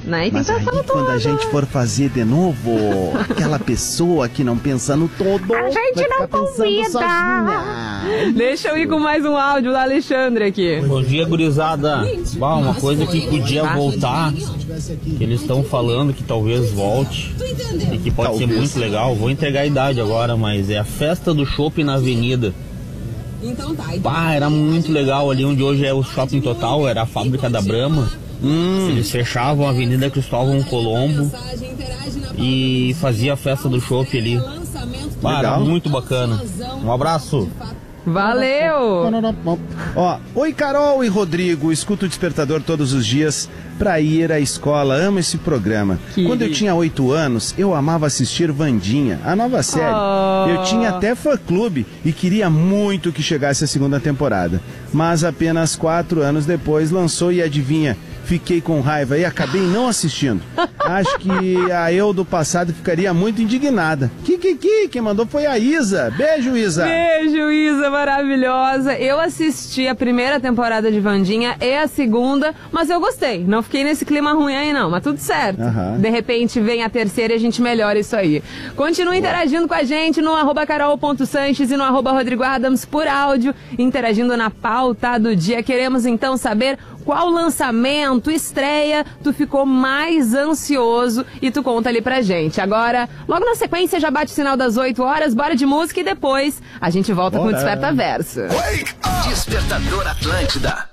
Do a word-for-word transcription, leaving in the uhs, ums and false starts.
né? E tem Mas que aí, pensar no todo. quando a gente for fazer de novo, aquela pessoa que não pensa no todo, A gente vai não ficar pensando convida. sozinha. Deixa eu ir com mais um áudio do Alexandre aqui. Bom dia, gurizada. Bah, uma coisa que podia voltar, que eles estão falando que talvez volte e que pode Talvez. ser muito legal. Vou entregar a idade agora, mas é a festa do shopping na avenida. Bah, era muito legal ali onde hoje é o Shopping Total, era a fábrica da Brahma. Hum. Eles fechavam a Avenida Cristóvão Colombo e fazia a festa do shopping ali. Bah, era muito bacana. Um abraço. Valeu! Ó, oi Carol e Rodrigo, escuto o Despertador todos os dias pra ir à escola, amo esse programa. Que... Quando eu tinha oito anos, eu amava assistir Wandinha, a nova série. Oh. Eu tinha até fã-clube e queria muito que chegasse a segunda temporada. Mas apenas quatro anos depois lançou e adivinha, fiquei com raiva e acabei não assistindo. Acho que a eu do passado ficaria muito indignada. Que, que, que, quem mandou foi a Isa. Beijo, Isa. Beijo, Isa, maravilhosa. Eu assisti a primeira temporada de Wandinha e a segunda, mas eu gostei. Não fiquei nesse clima ruim aí, não, mas tudo certo. Uhum. De repente vem a terceira e a gente melhora isso aí. Continue interagindo com a gente no arroba carol.sanches e no arroba Rodrigo Adams por áudio, interagindo na pauta do dia. Queremos então saber qual lançamento, estreia, tu ficou mais ansioso e tu conta ali pra gente. Agora, logo na sequência já bate o sinal das oito horas, bora de música e depois a gente volta Bora. com o Desperta Verso. Despertador Atlântida.